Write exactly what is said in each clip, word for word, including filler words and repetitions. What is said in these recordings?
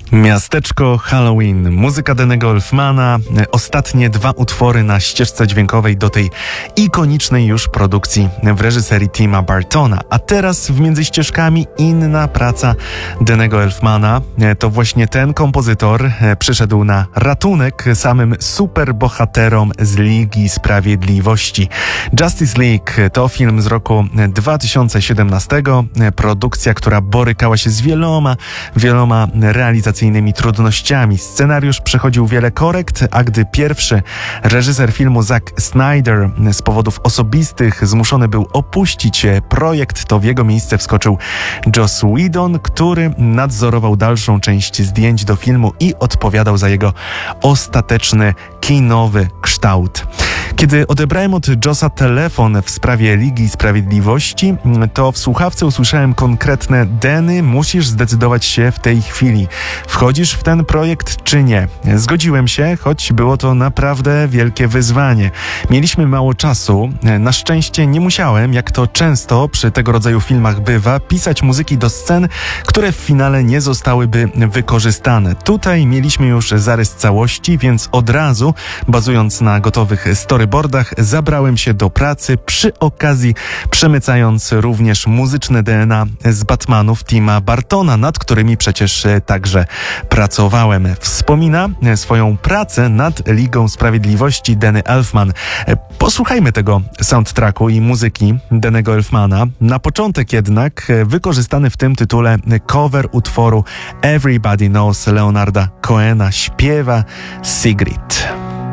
Miasteczko Halloween, muzyka Danny'ego Elfmana, ostatnie dwa utwory na ścieżce dźwiękowej do tej ikonicznej już produkcji w reżyserii Tima Burtona. A teraz w między ścieżkami inna praca Danny'ego Elfmana. To właśnie ten kompozytor przyszedł na ratunek samym superbohaterom z Ligi Sprawiedliwości. Justice League to film z roku dwa tysiące siedemnastego, produkcja, która borykała się z wieloma, wieloma realizacjami trudnościami. Scenariusz przechodził wiele korekt, a gdy pierwszy reżyser filmu Zack Snyder z powodów osobistych zmuszony był opuścić projekt, to w jego miejsce wskoczył Joss Whedon, który nadzorował dalszą część zdjęć do filmu i odpowiadał za jego ostateczny kinowy kształt. Kiedy odebrałem od Jossa telefon w sprawie Ligi Sprawiedliwości, to w słuchawce usłyszałem konkretne: Danny, musisz zdecydować się w tej chwili. Wchodzisz w ten projekt czy nie? Zgodziłem się, choć było to naprawdę wielkie wyzwanie. Mieliśmy mało czasu. Na szczęście nie musiałem, jak to często przy tego rodzaju filmach bywa, pisać muzyki do scen, które w finale nie zostałyby wykorzystane. Tutaj mieliśmy już zarys całości, więc od razu, bazując na gotowych storyboardach, zabrałem się do pracy, przy okazji przemycając również muzyczne D N A z Batmanów Tima Burtona, nad którymi przecież także pracowałem. Wspomina swoją pracę nad Ligą Sprawiedliwości Danny Elfman. Posłuchajmy tego soundtracku i muzyki Danny'ego Elfmana. Na początek jednak wykorzystany w tym tytule cover utworu Everybody Knows Leonarda Cohena śpiewa Sigrid.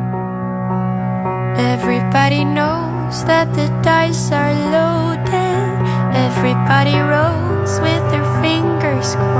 Everybody knows that the dice are loaded. Everybody rolls with their fingers crossed.